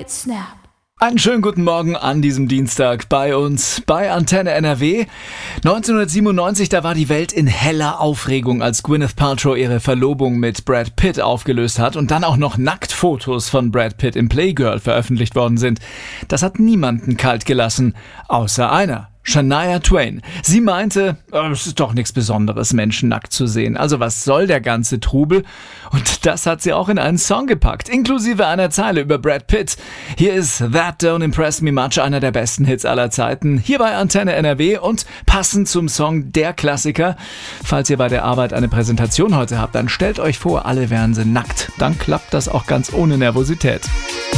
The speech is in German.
Get Snap. Einen schönen guten Morgen an diesem Dienstag bei uns bei Antenne NRW. 1997, da war die Welt in heller Aufregung, als Gwyneth Paltrow ihre Verlobung mit Brad Pitt aufgelöst hat und dann auch noch Nacktfotos von Brad Pitt im Playgirl veröffentlicht worden sind. Das hat niemanden kalt gelassen, außer einer. Shania Twain. Sie meinte, es ist doch nichts Besonderes, Menschen nackt zu sehen. Also was soll der ganze Trubel? Und das hat sie auch in einen Song gepackt, inklusive einer Zeile über Brad Pitt. Hier ist That Don't Impress Me Much, einer der besten Hits aller Zeiten. Hier bei Antenne NRW und passend zum Song der Klassiker. Falls ihr bei der Arbeit eine Präsentation heute habt, dann stellt euch vor, alle wären sie nackt. Dann klappt das auch ganz ohne Nervosität.